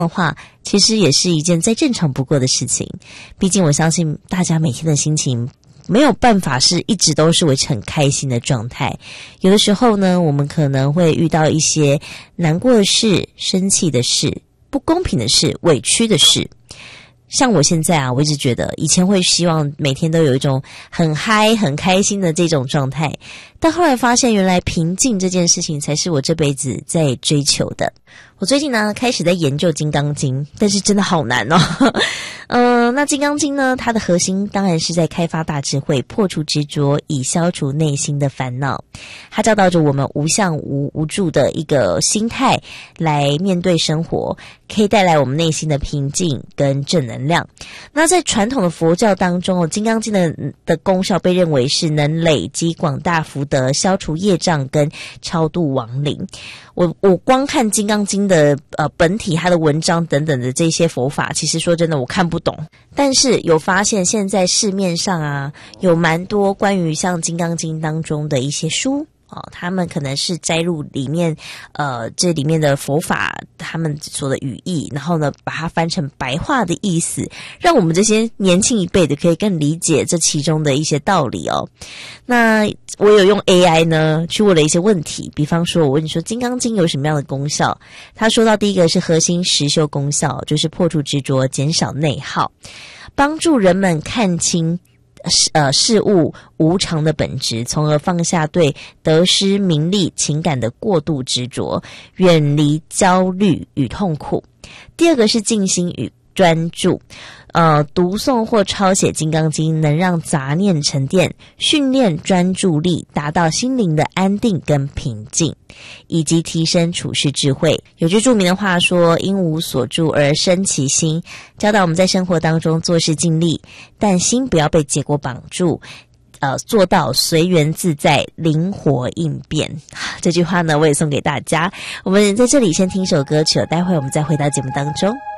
的话，其实也是一件再正常不过的事情。毕竟我相信大家每天的心情没有办法是一直都是维持很开心的状态，有的时候呢，我们可能会遇到一些难过的事、生气的事、不公平的事、委屈的事。像我现在啊，我一直觉得以前会希望每天都有一种很嗨很开心的这种状态，但后来发现原来平静这件事情才是我这辈子在追求的。我最近呢开始在研究金刚经，但是真的好难哦。那金刚经呢，它的核心当然是在开发大智慧，破除执着，以消除内心的烦恼。它教导着我们无相无助的一个心态来面对生活，可以带来我们内心的平静跟正能量。那在传统的佛教当中，金刚经的功效被认为是能累积广大福德，消除业障跟超度亡灵。我光看金刚经的本体，它的文章等等的这些佛法，其实说真的我看不懂。但是有发现现在市面上啊，有蛮多关于像金刚经当中的一些书他们可能是摘录里面这里面的佛法他们所的语义，然后呢把它翻成白话的意思，让我们这些年轻一辈的可以更理解这其中的一些道理哦。那我有用 AI 呢去问了一些问题，比方说我问你说金刚经有什么样的功效，他说到第一个是核心实修功效，就是破除执着，减少内耗，帮助人们看清事物无常的本质，从而放下对得失名利情感的过度执着，远离焦虑与痛苦。第二个是静心与专注，读诵或抄写金刚经能让杂念沉淀，训练专注力，达到心灵的安定跟平静，以及提升处世智慧。有句著名的话说，因无所住而生其心，教导我们在生活当中做事尽力，但心不要被结果绑住，做到随缘自在，灵活应变。这句话呢，我也送给大家。我们在这里先听首歌曲，待会我们再回到节目当中。